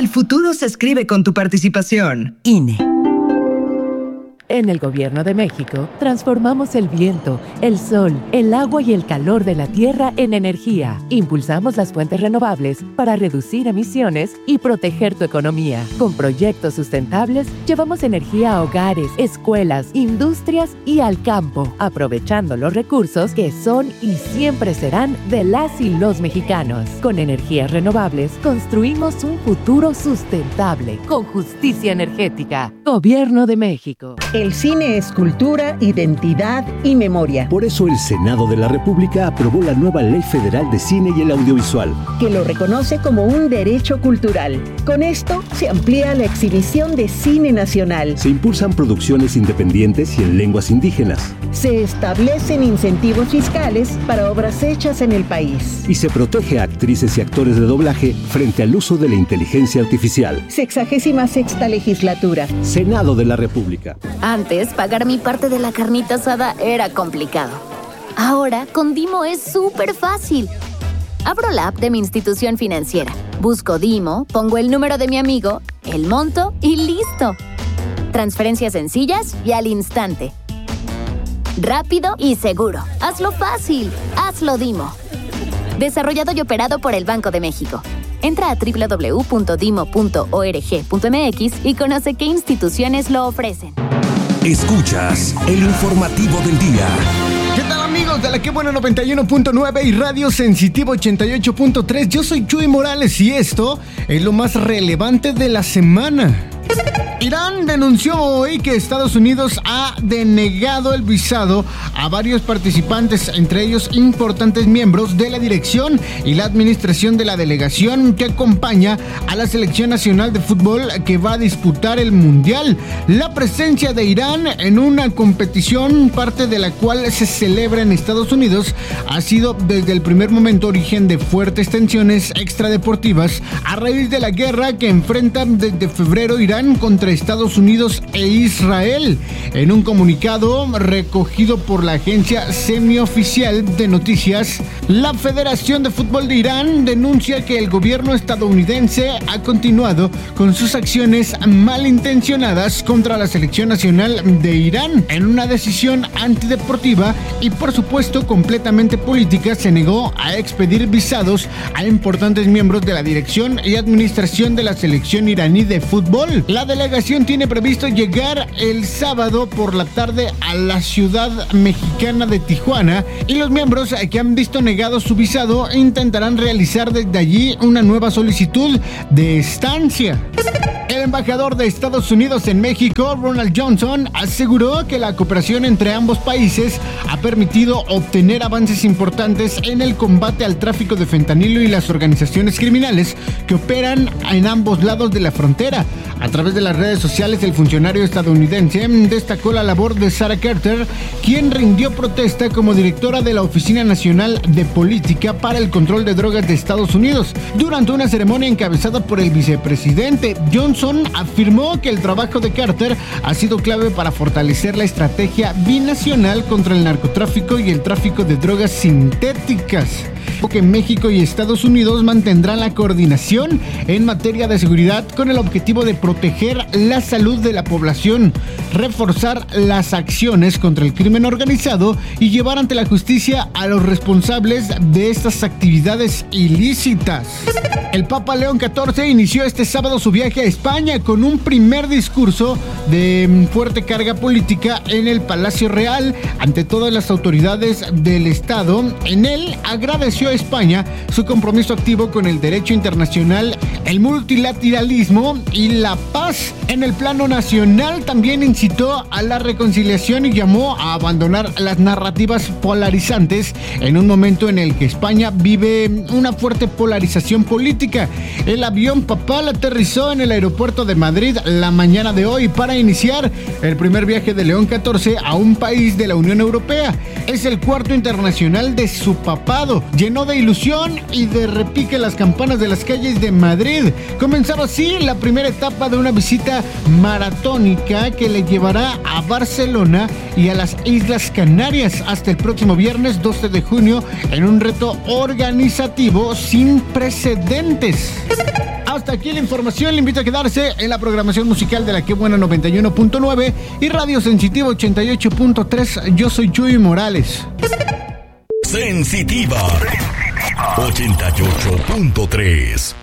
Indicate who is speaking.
Speaker 1: futuro se escribe con tu participación.
Speaker 2: INE.
Speaker 3: En el Gobierno de México, transformamos el viento, el sol, el agua y el calor de la tierra en energía. Impulsamos las fuentes renovables para reducir emisiones y proteger tu economía. Con proyectos sustentables, llevamos energía a hogares, escuelas, industrias y al campo, aprovechando los recursos que son y siempre serán de las y los mexicanos. Con energías renovables, construimos un futuro sustentable, con justicia energética. Gobierno de México.
Speaker 4: El cine es cultura, identidad y memoria.
Speaker 5: Por eso el Senado de la República aprobó la nueva Ley Federal de Cine y el Audiovisual,
Speaker 4: que lo reconoce como un derecho cultural. Con esto se amplía la exhibición de cine nacional.
Speaker 5: Se impulsan producciones independientes y en lenguas indígenas.
Speaker 4: Se establecen incentivos fiscales para obras hechas en el país.
Speaker 5: Y se protege a actrices y actores de doblaje frente al uso de la inteligencia artificial.
Speaker 4: 66ª legislatura.
Speaker 5: Senado de la República.
Speaker 6: Antes, pagar mi parte de la carnita asada era complicado. Ahora, con Dimo es súper fácil. Abro la app de mi institución financiera, busco Dimo, pongo el número de mi amigo, el monto y ¡listo! Transferencias sencillas y al instante. Rápido y seguro. Hazlo fácil. Hazlo Dimo. Desarrollado y operado por el Banco de México. Entra a www.dimo.org.mx y conoce qué instituciones lo ofrecen.
Speaker 7: Escuchas el informativo del día.
Speaker 8: ¿Qué tal, amigos de la Que Buena 91.9 y Radio Sensitivo 88.3? Yo soy Chuy Morales y esto es lo más relevante de la semana. Irán denunció hoy que Estados Unidos ha denegado el visado a varios participantes, entre ellos importantes miembros de la dirección y la administración de la delegación que acompaña a la selección nacional de fútbol que va a disputar el Mundial. La presencia de Irán en una competición, parte de la cual se celebra en Estados Unidos, ha sido desde el primer momento origen de fuertes tensiones extradeportivas a raíz de la guerra que enfrentan desde febrero Irán contra Estados Unidos e Israel. En un comunicado recogido por la agencia semioficial de noticias, la Federación de Fútbol de Irán denuncia que el gobierno estadounidense ha continuado con sus acciones malintencionadas contra la selección nacional de Irán. En una decisión antideportiva y por supuesto completamente política, se negó a expedir visados a importantes miembros de la dirección y administración de la selección iraní de fútbol. La delegación tiene previsto llegar el sábado por la tarde a la ciudad mexicana de Tijuana y los miembros que han visto negado su visado intentarán realizar desde allí una nueva solicitud de estancia. El embajador de Estados Unidos en México, Ronald Johnson, aseguró que la cooperación entre ambos países ha permitido obtener avances importantes en el combate al tráfico de fentanilo y las organizaciones criminales que operan en ambos lados de la frontera. A través de las redes sociales, el funcionario estadounidense destacó la labor de Sarah Carter, quien rindió protesta como directora de la Oficina Nacional de Política para el Control de Drogas de Estados Unidos. Durante una ceremonia encabezada por el vicepresidente, Johnson afirmó que el trabajo de Carter ha sido clave para fortalecer la estrategia binacional contra el narcotráfico y el tráfico de drogas sintéticas. Que México y Estados Unidos mantendrán la coordinación en materia de seguridad con el objetivo de proteger la salud de la población, reforzar las acciones contra el crimen organizado y llevar ante la justicia a los responsables de estas actividades ilícitas. El Papa León XIV inició este sábado su viaje a España con un primer discurso de fuerte carga política en el Palacio Real ante todas las autoridades del Estado. En él agradeció a España su compromiso activo con el derecho internacional, el multilateralismo y la paz. En el plano nacional también incitó a la reconciliación y llamó a abandonar las narrativas polarizantes en un momento en el que España vive una fuerte polarización política. El avión papal aterrizó en el aeropuerto de Madrid la mañana de hoy para iniciar el primer viaje de León XIV a un país de la Unión Europea. Es el cuarto internacional de su papado. Llenó de ilusión y de repique las campanas de las calles de Madrid. Comenzaba así la primera etapa de una visita maratónica que le llevará a Barcelona y a las Islas Canarias hasta el próximo viernes 12 de junio en un reto organizativo sin precedentes. hasta aquí la información. Le invito a quedarse en la programación musical de La Que Buena 91.9 y Radio Sensitiva 88.3. Yo soy Chuy Morales.
Speaker 7: Sensitiva 88.3.